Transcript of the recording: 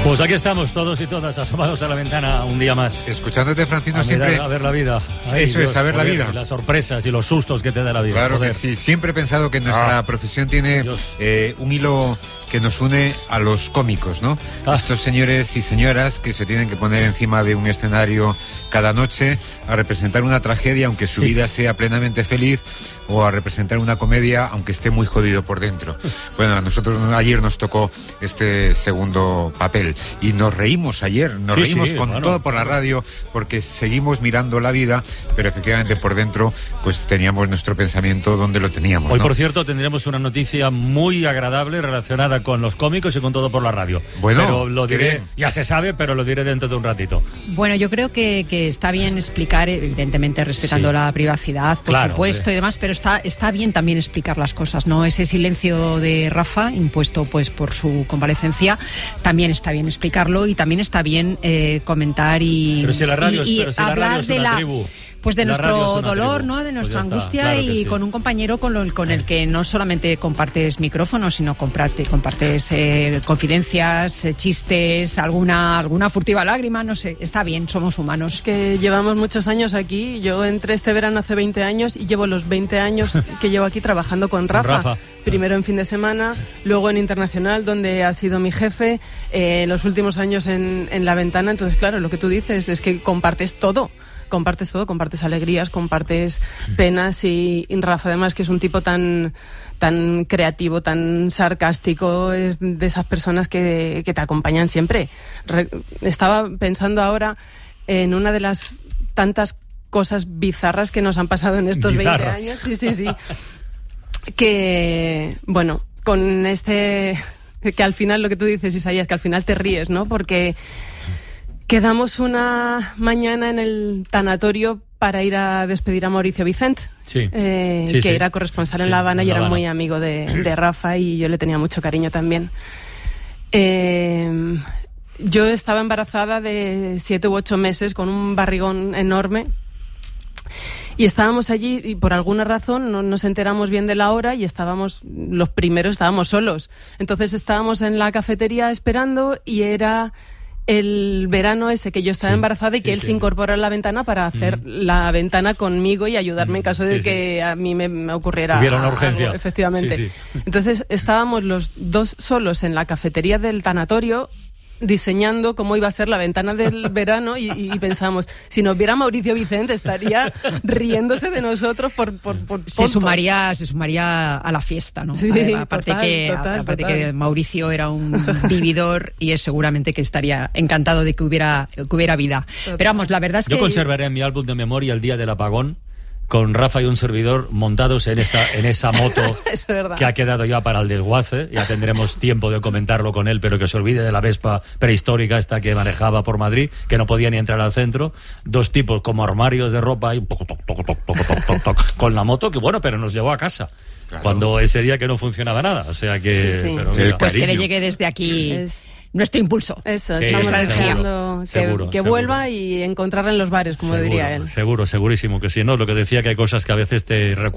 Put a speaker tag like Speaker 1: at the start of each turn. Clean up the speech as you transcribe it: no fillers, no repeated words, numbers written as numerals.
Speaker 1: Pues aquí estamos todos y todas asomados a la ventana un día más.
Speaker 2: Escuchándote, Francino, siempre...
Speaker 1: A ver la vida.
Speaker 2: Ay, eso Dios, es, a ver la vida.
Speaker 1: Y las sorpresas y los sustos que te da la vida.
Speaker 2: Claro que sí. Siempre he pensado que nuestra profesión tiene un hilo que nos une a los cómicos, ¿no? Estos señores y señoras que se tienen que poner encima de un escenario cada noche a representar una tragedia, aunque su vida sea plenamente feliz, o a representar una comedia, aunque esté muy jodido por dentro. Bueno, a nosotros ayer nos tocó este segundo papel y nos reímos ayer, reímos con todo por la radio, porque seguimos mirando la vida, pero efectivamente por dentro pues teníamos nuestro pensamiento donde lo teníamos.
Speaker 1: Hoy,
Speaker 2: ¿no?
Speaker 1: Por cierto, tendremos una noticia muy agradable relacionada con los cómicos y con todo por la radio.
Speaker 2: Bueno,
Speaker 1: pero lo diré, ya se sabe, pero lo diré dentro de un ratito.
Speaker 3: Bueno, yo creo que está bien explicar, evidentemente respetando la privacidad, por supuesto, y demás, pero está bien también explicar las cosas, ¿no? Ese silencio de Rafa, impuesto pues por su convalecencia, también está bien explicarlo y también está bien comentar y hablar de la tribu. Pues de nuestro dolor, ¿no? De nuestra angustia, claro, y con un compañero con el que no solamente compartes micrófonos, sino compartes confidencias, chistes, alguna furtiva lágrima, no sé, está bien, somos humanos.
Speaker 4: Es que llevamos muchos años aquí, yo entré este verano hace 20 años y llevo los 20 años que llevo aquí trabajando con Rafa. Primero en Fin de Semana, luego en Internacional, donde ha sido mi jefe, los últimos años en La Ventana. Entonces, claro, lo que tú dices es que compartes todo, compartes alegrías, compartes penas, y Rafa, además, que es un tipo tan creativo, tan sarcástico, es de esas personas que te acompañan siempre. Estaba pensando ahora en una de las tantas cosas bizarras que nos han pasado en estos 20 años. Sí. Que, bueno, con que al final, lo que tú dices, Isaías, que al final te ríes, ¿no? Porque quedamos una mañana en el tanatorio para ir a despedir a Mauricio Vicent, que era corresponsal en La Habana y era muy amigo de Rafa, y yo le tenía mucho cariño también. Yo estaba embarazada de 7 u 8 meses con un barrigón enorme. Y estábamos allí y por alguna razón no nos enteramos bien de la hora y estábamos solos. Entonces estábamos en la cafetería esperando y era el verano ese que yo estaba embarazada y que él se incorporó a La Ventana para hacer La Ventana conmigo y ayudarme en caso de que a mí me ocurriera
Speaker 1: hubiera una urgencia.
Speaker 4: Algo, efectivamente. Entonces estábamos los dos solos en la cafetería del tanatorio diseñando cómo iba a ser la ventana del verano y pensamos, si nos viera Mauricio Vicent estaría riéndose de nosotros por
Speaker 3: se sumaría a la fiesta, ¿no?
Speaker 4: Sí,
Speaker 3: aparte que Mauricio era un vividor y es seguramente que estaría encantado de que hubiera vida. Total. Pero vamos, la verdad es que
Speaker 1: yo conservaré en mi álbum de memoria el día del apagón, con Rafa y un servidor montados en esa moto que ha quedado ya para el desguace. Ya tendremos tiempo de comentarlo con él, pero que se olvide de la Vespa prehistórica esta que manejaba por Madrid, que no podía ni entrar al centro. 2 tipos como armarios de ropa y con la moto, que bueno, pero nos llevó a casa. Claro. Cuando ese día que no funcionaba nada. O sea que...
Speaker 3: Sí. Pero pues que le llegue desde aquí... nuestro impulso.
Speaker 4: Eso, estamos deseando que vuelva y encontrarla en los bares, como diría él.
Speaker 1: Segurísimo que sí, ¿no? Lo que decía, que hay cosas que a veces te recuerdan.